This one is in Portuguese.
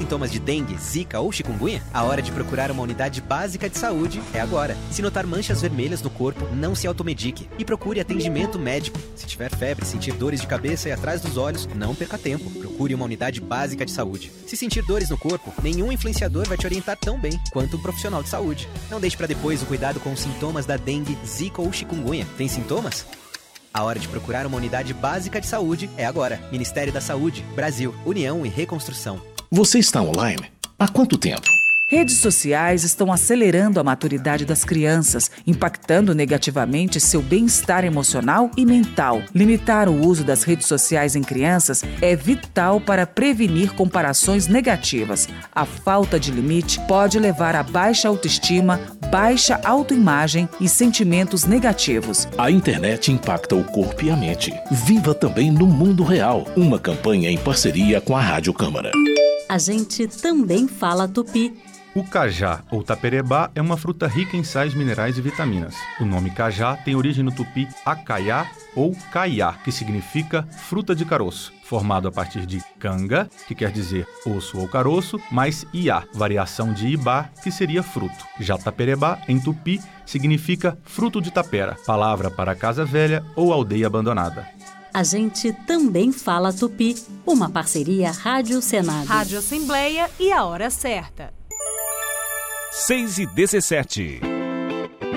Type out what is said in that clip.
sintomas de dengue, zika ou chikungunya? A hora de procurar uma unidade básica de saúde é agora. Se notar manchas vermelhas no corpo, não se automedique e procure atendimento médico. Se tiver febre, sentir dores de cabeça e atrás dos olhos, não perca tempo. Procure uma unidade básica de saúde. Se sentir dores no corpo, nenhum influenciador vai te orientar tão bem quanto um profissional de saúde. Não deixe para depois o cuidado com os sintomas da dengue, zika ou chikungunya. Tem sintomas? A hora de procurar uma unidade básica de saúde é agora. Ministério da Saúde, Brasil, União e Reconstrução. Você está online? Há quanto tempo? Redes sociais estão acelerando a maturidade das crianças, impactando negativamente seu bem-estar emocional e mental. Limitar o uso das redes sociais em crianças é vital para prevenir comparações negativas. A falta de limite pode levar a baixa autoestima, baixa autoimagem e sentimentos negativos. A internet impacta o corpo e a mente. Viva também no mundo real. Uma campanha em parceria com a Rádio Câmara. A gente também fala tupi. O cajá, ou taperebá, é uma fruta rica em sais minerais e vitaminas. O nome cajá tem origem no tupi acaiá ou caiá, que significa fruta de caroço, formado a partir de canga, que quer dizer osso ou caroço, mais iá, variação de ibá, que seria fruto. Já taperebá, em tupi, significa fruto de tapera, palavra para casa velha ou aldeia abandonada. A gente também fala tupi, uma parceria Rádio Senado. Rádio Assembleia e a hora certa. 6h17.